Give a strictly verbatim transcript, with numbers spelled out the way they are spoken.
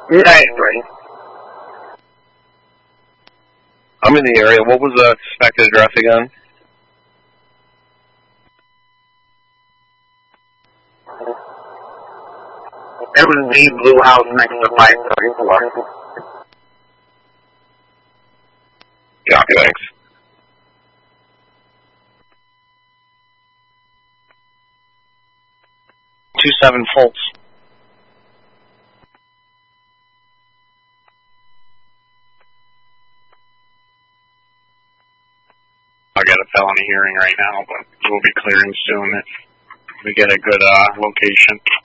nine three. I'm in the area. What was the expected address again? It was the blue house next to my thirty-four. Copy, thanks. Two seven Fultz. I got a felony hearing right now, but we'll be clearing soon if we get a good uh, location.